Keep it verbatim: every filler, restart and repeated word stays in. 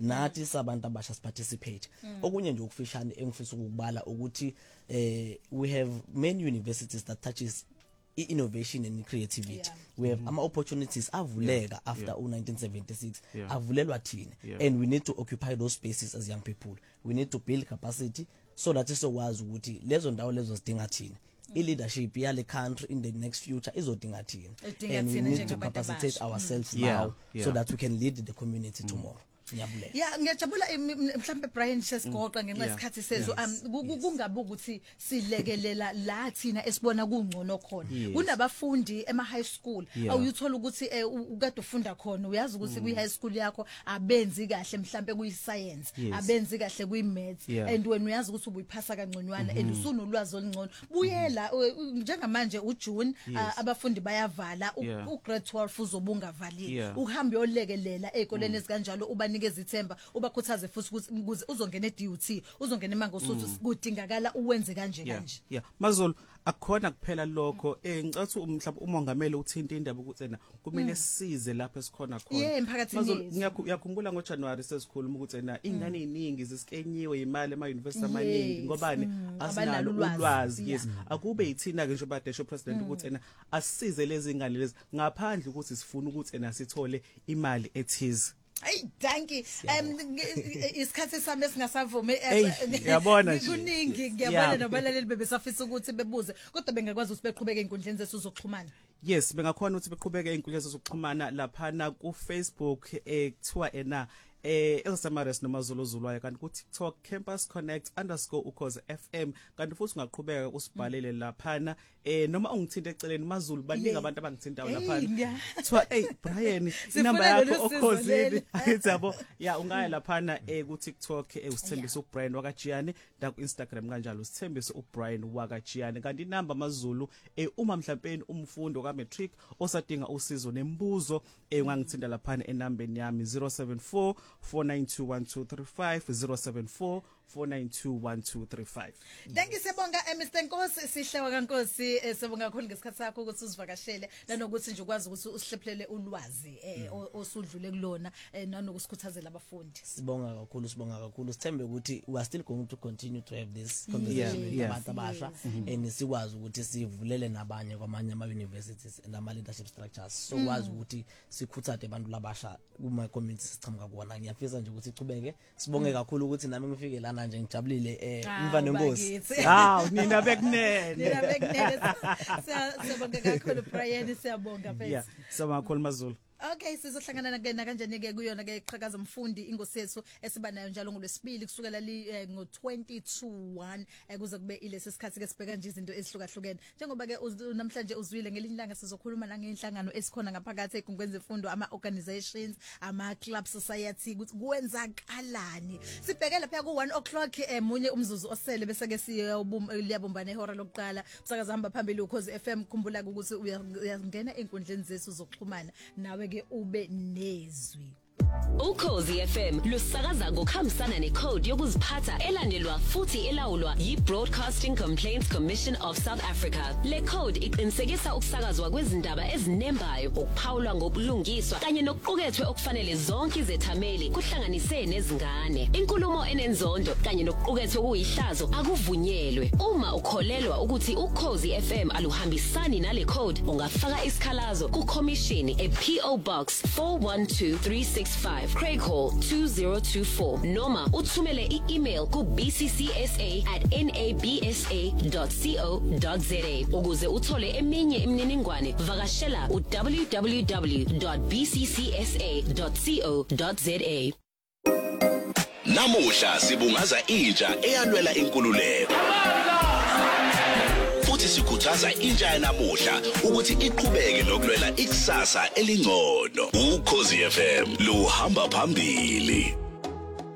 nathi sabantu abasha participate okunye nje ukufishane engifisa ukubala ukuthi eh we have many universities that touches innovation and creativity. Yeah. We have mm-hmm. ama opportunities avuleka yeah. after yeah. nineteen seventy-six yeah. avulelwa thina yeah. and we need to occupy those spaces as young people. We need to build capacity so that isokwazi ukuthi lezo ndawo lezo zidinga thina i leadership yale country in the next future izodinga thina and we need to capacitate ourselves mm. now yeah. Yeah. so that we can lead the community mm. tomorrow. Ngiyabule. Yeah, ngiyajabula mhlambe Brian Chesgoqa ngenxa isikhathi sezo kungabe ukuthi silekelela la thina esibona kungcono khona. Kunabafundi ema high school awuyithola ukuthi ukade ufunda khona uyazi ukuthi kwi high school yakho abenzi kahle mhlambe kuyi science abenzi kahle kuyi maths and when uyazi ukuthi ubuyiphasa kangconywana and usunolwazi olungcono buyela njengamanje uJune abafundi bayavala u grade twelve uzobungavalile uhambe yolekelela ezikoleni ezikanjalo uba nikeza ithemba ubakhuthaze futhi ukuthi uzongena e-D U T uzongena eMangosuthu kudingakala uwenze kanje kanje. Yeah, Mazulu akukhona kuphela lokho eh ngicathu mhlawumbe umongameli uthinta indaba ukuthi ena kumele size lapha esikhona khona. Yeah, emphakathini. Mazulu ngiyakhumbula ngo January sesikhuluma ukuthi ena ingane eziningi zisikenyiwe imali ema university amaningi ngobani asinalo ulwazi. Yes, akube yithina ke nje badesho president ukuthi ena asisize lezi ngane lezi ngaphandle ukuthi sifuna ukuthi ena sithole imali ethize. Hey, thank you. Um isikhathi sami singasavume yabona nje. Kuningi ngiyabona nabalaleli bebesafisa ukuthi bebuze kodwa bengakwazi ukuthi beqhubeke einkundleni zethu zokuxhumana. Yes, bengakhona ukuthi beqhubeke einkundleni zokuxhumana lapha ku Facebook ekuthiwa ena eh eSamares noMazulu Zulwayo kanti ku TikTok Campus Connect underscore ukhoze F M kanti futhi ungaqhubeka usibhalele laphana eh noma ungithinta eceleni Mazulu baningi abantu abangithintayo laphana kuthiwa hey Brian inamba yakho okhozini ayizabo ya ungaya laphana eh ku TikTok eh usithembisa uBrian wakajiyane da ku Instagram kanjalo usithembisa uBrian wakajiyane kanti inamba Mazulu eh uma mhlawumbe umfundi oka matric osadinga usizo nembuzo eh ungangithinta laphana enambeni yami zero seven four four nine two one two three five zero seven four four nine two one two three five. Thank you sibonga Mister Nkosi sihlewa kaNkosi sibonga kakhulu ngesikhathi sakho ukuthi uzivakashele nanokuthi nje ukwazi ukuthi usihlephulele ulwazi eh osudlule kulona nanokusikhuthazela abafundi. Sibonga kakhulu sibonga kakhulu sithembe ukuthi we are still going to continue to have this conversation about abasha and sikwazi ukuthi sivulele nabanye kwamanye ama universities and ama leadership structures so kwazi ukuthi sikhuthathe abantu labasha kuma communities sichamuka kuona. Ngiyafisa nje ukuthi ichubeke sibonge kakhulu ukuthi nami ngifike lana nje ngijabulile eh Mvana Nkosi. Hawu nina bekunene. Nina bekunene. Siyabonga kakhulu Brian siyabonga phezulu. Yeah, siyabonga kakhulu Mazulu. Okay sizohlangana na kanjani ke kuyona ke iqhakaza mfundi ingosi yethu esiba nayo njalo ngolwesibili kusukela ngo twenty to one kuze kube ilesi sikhathi ke sibheka nje izinto ezihlukahlukene njengoba ke namhlanje uzwile ngelinye ilanga sizokhuluma la ngenhlangano esikhona ngaphakathi ekungwenza imfundo ama organizations ama club society ukuthi kwenzakalani sibheke lapha ku one o'clock emunye umzuzu osele bese ke siyabumbana ehora lokuqala usakaza hamba phambili ukhozi F M khumbula ukuthi uyangena einkundleni zethu zokuxhumana nawe ke ube nezwi. Ukhozi F M lusakaza ngokuhambisana necode yokuziphatha elandelwa futhi elawulwa yi-Broadcasting Complaints Commission of South Africa. Le code iqinisekisa ukusakazwa kwezindaba ezinembayo, ukuphawulwa ngobulungiswa kanye nokuqukethwe okufanele zonke izethameli kuhlanganise nezingane. Inkulumo enenzondo kanye nokuqukethwe kuyihlazo akuvunyelwe. Uma ukholelwa ukuthi Ukhozi F M aluhambisani nale code, ungafaka isikhalazo ku commission e P O Box four one two three six five Craig Hall two zero two four noma uthumele i-email ku b c c s a at n a b s a dot co dot z a ukuze uthole eminye imininingwane vakashela u w w w dot b c c s a dot co dot z a. Namuhla sibungaza intsha eyalwela inkululeko futhi sikhuthaza intsha yanamuhla ukuthi iqhubeke nokulwela ikusasa elingcono. Ukhozi F M luhamba phambili.